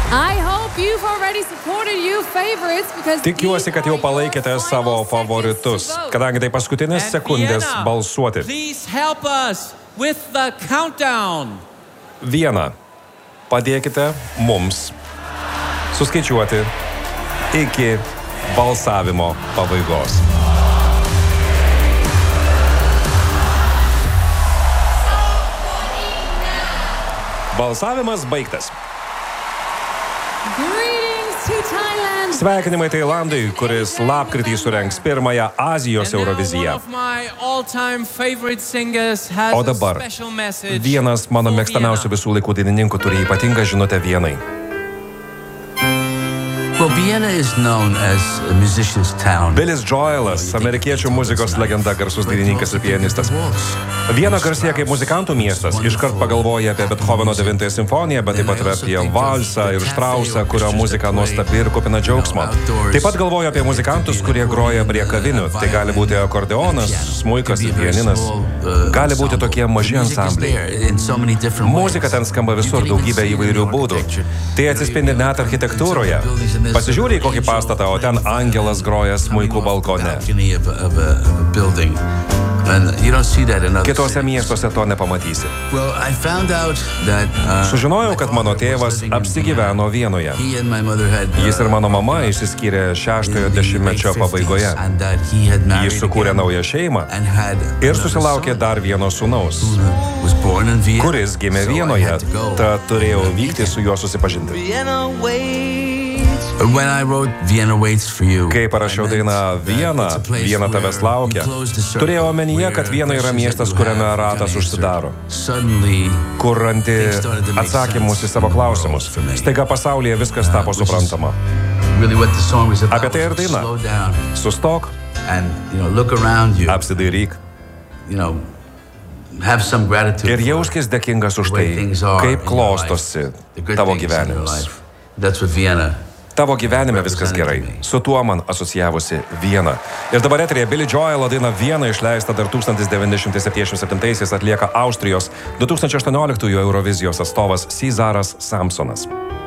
Tikiuosi, kad jau palaikėte savo favoritus, kadangi tai paskutinės sekundės balsuoti. 1. Padėkite mums suskaičiuoti iki balsavimo pabaigos. Balsavimas baigtas. Sveikinimai Tailandui, kuris lapkritį surengs pirmąją Azijos Euroviziją. O dabar vienas mano mėgstamiausių visų laikų dainininkų turi ypatingą žinutę Vienai. Well, Vienna is known as a musician's town. Billis Joelas, amerikiečių muzikos legenda, garsus dainininkas ir pianistas. Viena garsėja kaip muzikantų miestas, iškart pagalvoja apie Bethoveno 9 simfoniją, bet taip pat ir apie valsą ir Štrausą, kurio muzika nuostabi ir kupina džiaugsmo. Taip pat galvoja apie muzikantus, kurie groja prie kavinių. Tai gali būti akordeonas, smuikas ir pianinas. Gali būti tokie maži ansambliai. Muzika ten skamba visur daugybę įvairių būdų. Tai atsispindi net architektūroje. Pasižiūrė į kokį pastatą, o ten angelas groja smuiku balkone. Kitose miestuose to nepamatysi. Sužinojau, kad mano tėvas apsigyveno Vienoje. Jis ir mano mama išsiskyrė 6-ojo dešimtmečio pabaigoje. Jis sukūrė naują šeimą ir susilaukė dar vieno sūnaus, kuris gimė Vienoje, tad turėjau vykti su juo susipažinti. Kai parašiau dainą Viena, Viena tavęs laukia, turėjau omenyje, kad Viena yra miestas, kuriame ratas užsidaro, kur randi atsakymus į savo klausimus. Staiga pasaulyje viskas tapo suprantama. Apie tai ir daina. Sustok, apsidairyk ir jauskis dėkingas už tai, kaip klostosi tavo gyvenimas. Tavo gyvenime viskas gerai. Su tuo man asocijavosi Viena. Ir dabar eterėje Billy Joelo daina Viena, išleista dar 1977 atlieka Austrijos 2018 Eurovizijos atstovas Cezaras Samsonas.